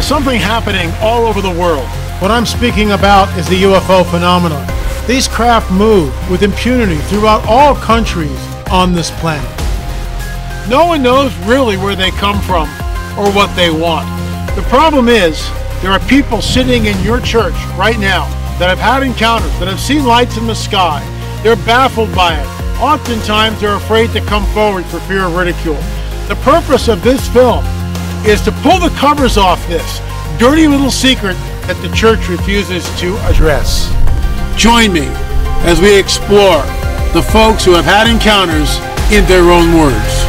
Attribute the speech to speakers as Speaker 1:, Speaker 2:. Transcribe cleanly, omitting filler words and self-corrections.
Speaker 1: something happening all over the world.
Speaker 2: What I'm speaking about is the UFO phenomenon. These craft move with impunity throughout all countries on this planet.
Speaker 1: No one knows really where they come from or what they want. The problem is, there are people sitting in your church right now that have had encounters, that have seen lights in the sky. They're baffled by it. Oftentimes, they're afraid to come forward for fear of ridicule. The purpose of this film is to pull the covers off this dirty little secret that the church refuses to address. Join me as we explore the folks who have had encounters in their own words.